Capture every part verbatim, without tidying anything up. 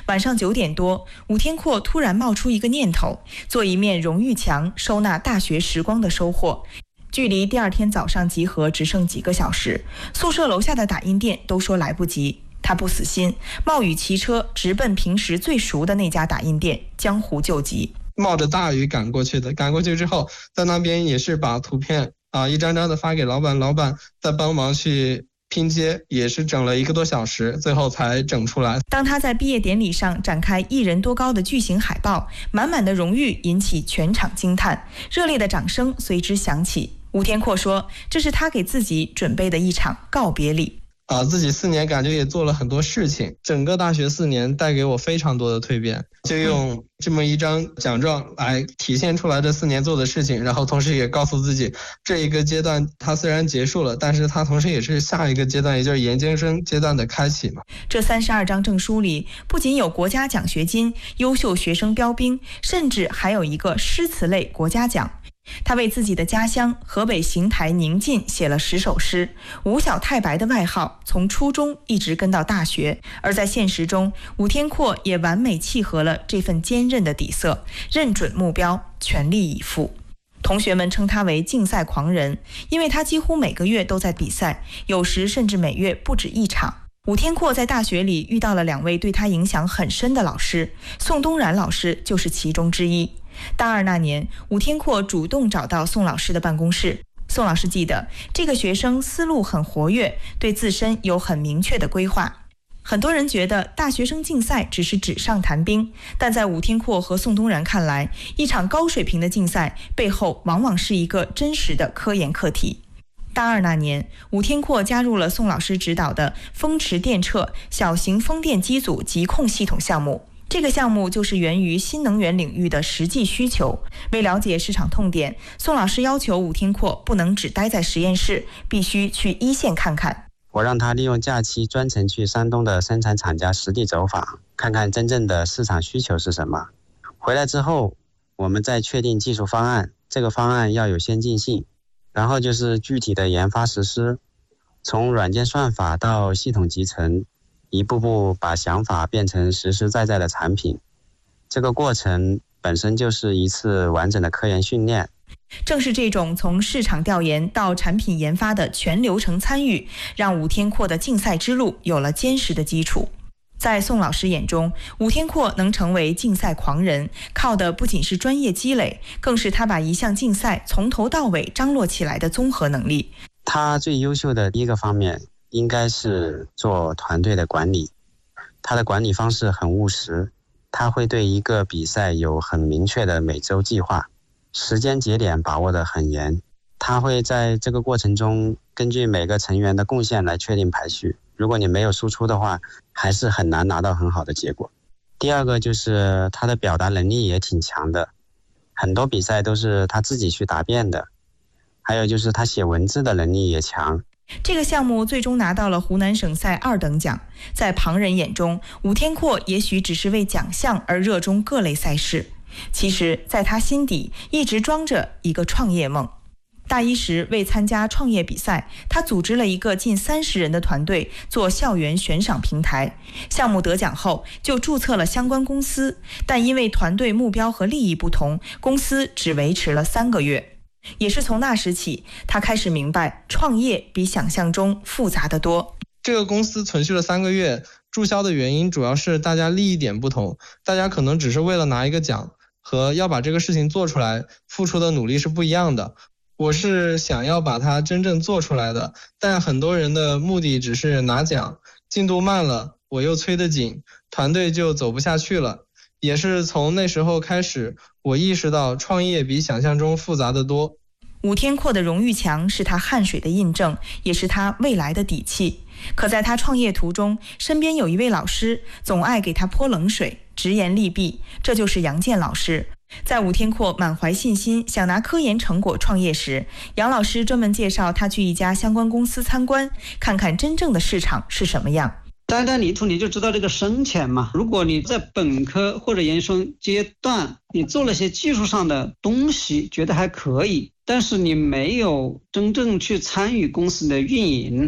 晚上九点多，武天阔突然冒出一个念头，做一面荣誉墙，收纳大学时光的收获。距离第二天早上集合只剩几个小时，宿舍楼下的打印店都说来不及。他不死心，冒雨骑车直奔平时最熟的那家打印店，江湖救急。 冒着大雨赶过去的，赶过去之后，在那边也是把图片啊一张张的发给老板，老板再帮忙去拼接，也是整了一个多小时，最后才整出来。 当他在毕业典礼上展开一人多高的巨型海报，满满的荣誉引起全场惊叹，热烈的掌声随之响起。武天阔说，这是他给自己准备的一场告别礼。 啊，自己四年感觉也做了很多事情，整个大学四年带给我非常多的蜕变，就用这么一张奖状来体现出来这四年做的事情，然后同时也告诉自己，这一个阶段它虽然结束了，但是它同时也是下一个阶段，也就是研究生阶段的开启嘛。 这三十二张证书里，不仅有国家奖学金、优秀学生标兵，甚至还有一个诗词类国家奖。他为自己的家乡河北邢台宁晋写了十首诗，吴小太白的外号从初中一直跟到大学。而在现实中，武天阔也完美契合了这份坚韧的底色，认准目标，全力以赴。同学们称他为竞赛狂人，因为他几乎每个月都在比赛，有时甚至每月不止一场。武天阔在大学里遇到了两位对他影响很深的老师，宋东然老师就是其中之一。大二那年，武天阔主动找到宋老师的办公室。宋老师记得，这个学生思路很活跃，对自身有很明确的规划。很多人觉得大学生竞赛只是纸上谈兵，但在武天阔和宋东然看来，一场高水平的竞赛背后往往是一个真实的科研课题。大二那年，武天阔加入了宋老师指导的风驰电掣小型风电机组疾控系统项目。这个项目就是源于新能源领域的实际需求。为了解市场痛点，宋老师要求武天阔不能只待在实验室，必须去一线看看。 我让他利用假期专程去山东的生产厂家实地走访，看看真正的市场需求是什么。回来之后，我们再确定技术方案，这个方案要有先进性，然后就是具体的研发实施，从软件算法到系统集成，一步步把想法变成实实在在的产品。这个过程本身就是一次完整的科研训练。 正是这种从市场调研到产品研发的全流程参与，让武天阔的竞赛之路有了坚实的基础。在宋老师眼中，武天阔能成为竞赛狂人，靠的不仅是专业积累，更是他把一项竞赛从头到尾张罗起来的综合能力。 他最优秀的第一个方面应该是做团队的管理。他的管理方式很务实，他会对一个比赛有很明确的每周计划，时间节点把握得很严。他会在这个过程中根据每个成员的贡献来确定排序，如果你没有输出的话，还是很难拿到很好的结果。第二个就是他的表达能力也挺强的，很多比赛都是他自己去答辩的。还有就是他写文字的能力也强。 这个项目最终拿到了湖南省赛二等奖。在旁人眼中，武天阔也许只是为奖项而热衷各类赛事，其实在他心底一直装着一个创业梦。大一时为参加创业比赛，他组织了一个近三十人的团队做校园悬赏平台。项目得奖后就注册了相关公司，但因为团队目标和利益不同，公司只维持了三个月。也是从那时起，他开始明白创业比想象中复杂得多。 这个公司存续了三个月，注销的原因主要是大家利益点不同，大家可能只是为了拿一个奖，和要把这个事情做出来付出的努力是不一样的。我是想要把它真正做出来的，但很多人的目的只是拿奖，进度慢了，我又催得紧，团队就走不下去了。也是从那时候开始，我意识到创业比想象中复杂得多。 武天阔的荣誉墙是他汗水的印证，也是他未来的底气。可在他创业途中，身边有一位老师总爱给他泼冷水，直言利弊，这就是杨健老师。在武天阔满怀信心想拿科研成果创业时，杨老师专门介绍他去一家相关公司参观，看看真正的市场是什么样。 待在里头你就知道这个深浅嘛。如果你在本科或者研究生阶段，你做了些技术上的东西，觉得还可以，但是你没有真正去参与公司的运营，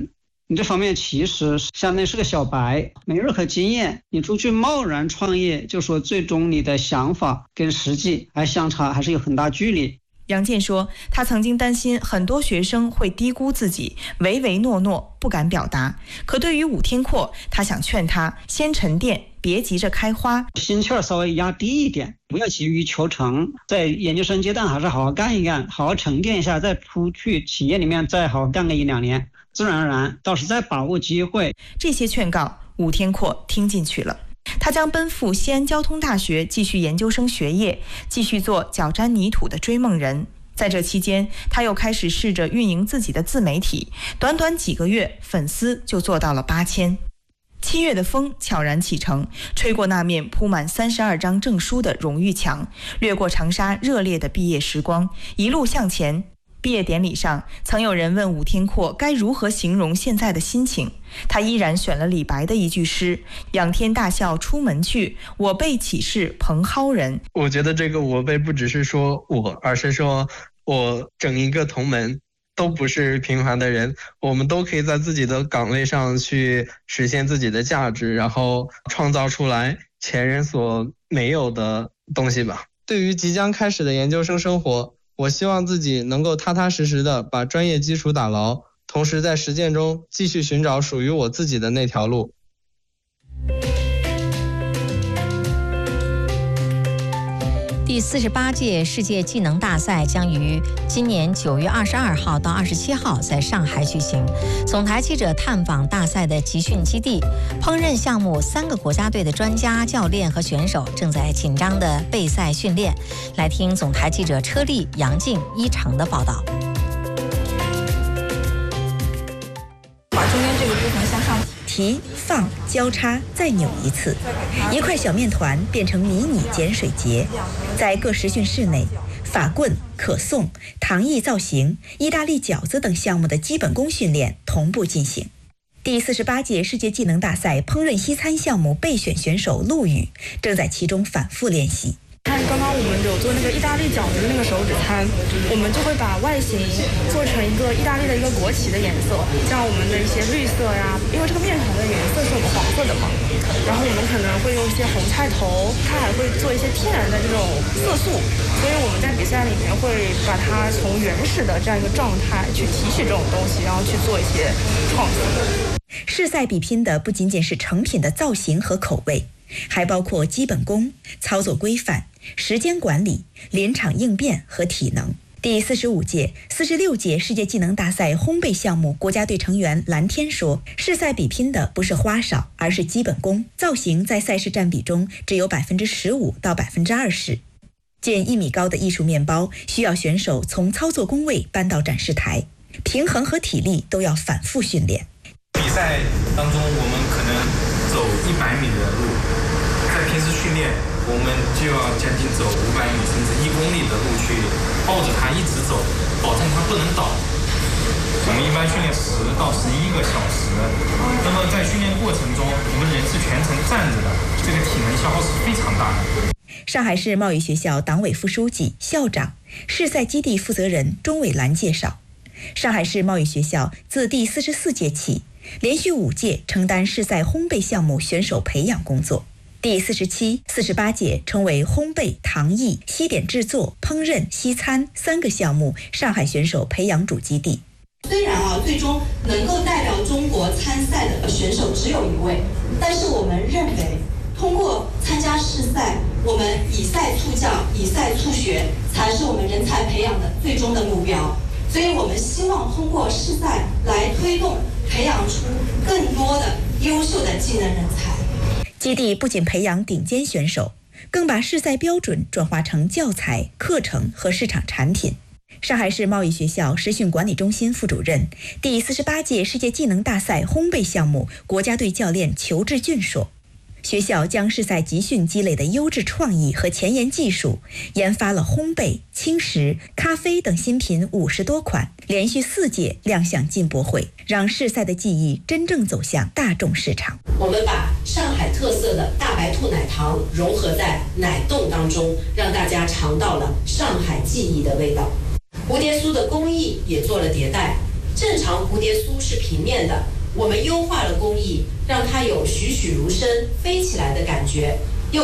你这方面其实相当于是个小白，没任何经验，你出去贸然创业，就说最终你的想法跟实际还相差，还是有很大距离。 杨健说，他曾经担心很多学生会低估自己，唯唯诺诺，不敢表达。可对于武天阔，他想劝他先沉淀，别急着开花， 心气儿稍微压低一点，不要急于求成，在研究生阶段还是好好干一干，好好沉淀一下，再出去企业里面再好好干个一两年，自然而然到时再把握机会。 这些劝告武天阔听进去了，他将奔赴西安交通大学继续研究生学业，继续做脚沾泥土的追梦人。在这期间，他又开始试着运营自己的自媒体，短短几个月，粉丝就做到了八千。七月的风悄然启程，吹过那面铺满三十二张证书的荣誉墙，掠过长沙热烈的毕业时光，一路向前。毕业典礼上，曾有人问武天阔该如何形容现在的心情，他依然选了李白的一句诗：仰天大笑出门去，我辈岂是蓬蒿人。 我觉得这个我辈不只是说我，而是说我整一个同门都不是平凡的人，我们都可以在自己的岗位上去实现自己的价值，然后创造出来前人所没有的东西吧。对于即将开始的研究生生活，我希望自己能够踏踏实实的把专业基础打牢，同时在实践中继续寻找属于我自己的那条路。 第四十八届世界技能大赛将于今年九月二十二号到二十七号在上海举行。总台记者探访大赛的集训基地，烹饪项目三个国家队的专家、教练和选手正在紧张的备赛训练。来听总台记者车丽、杨静、一成的报道。 把中间这个部分向上提、放、交叉，再扭一次，一块小面团变成迷你碱水节。在各实训室内，法棍、可颂、糖艺造型、意大利饺子等项目的基本功训练同步进行。第四十八届世界技能大赛烹饪西餐项目备选选手陆羽正在其中反复练习。 看刚刚我们有做那个意大利饺子的那个手指餐，我们就会把外形做成一个意大利的一个国旗的颜色，像我们的一些绿色呀，因为这个面团的颜色是我们黄色的嘛，然后我们可能会用一些红菜头，它还会做一些天然的这种色素，所以我们在比赛里面会把它从原始的这样一个状态去提取这种东西，然后去做一些创新。 试赛比拼的不仅仅是成品的造型和口味，还包括基本功、操作规范、时间管理、临场应变和体能。第四十五届、四十六届世界技能大赛烘焙项目国家队成员蓝天说，试赛比拼的不是花哨，而是基本功。造型在赛事占比中只有百分之十五到百分之二十。近一米高的艺术面包需要选手从操作工位搬到展示台，平衡和体力都要反复训练。 比赛当中，我们可能走一百米的路，在平时训练，我们就要将近走五百米甚至一公里的路去抱着它一直走，保证它不能倒。我们一般训练十到十一个小时，那么在训练过程中，我们人是全程站着的，这个体能消耗是非常大的。 上海市贸易学校党委副书记、校长、试赛基地负责人钟伟兰介绍，上海市贸易学校自第四十四届起，连续五届承担试赛烘焙项目选手培养工作。第四十七、四十八届成为烘焙、糖艺、西点制作、烹饪、西餐三个项目上海选手培养主基地。 虽然啊，最终能够代表中国参赛的选手只有一位，但是我们认为，通过参加试赛，我们以赛促教、以赛促学，才是我们人才培养的最终的目标。所以我们希望通过试赛来推动培养出更多的优秀的技能人才。 基地不仅培养顶尖选手，更把试赛标准转化成教材、课程和市场产品。上海市贸易学校实训管理中心副主任、第四十八届世界技能大赛烘焙项目国家队教练裘志俊说，学校将试赛集训积累的优质创意和前沿技术，研发了烘焙、轻食、咖啡等新品五十多款，连续四届亮相进博会，让试赛的技艺真正走向大众市场。 我们把上海特色的大白兔奶糖融合在奶冻当中，让大家尝到了上海记忆的味道。蝴蝶酥的工艺也做了迭代，正常蝴蝶酥是平面的， 我们优化了工艺，让它有栩栩如生、飞起来的感觉。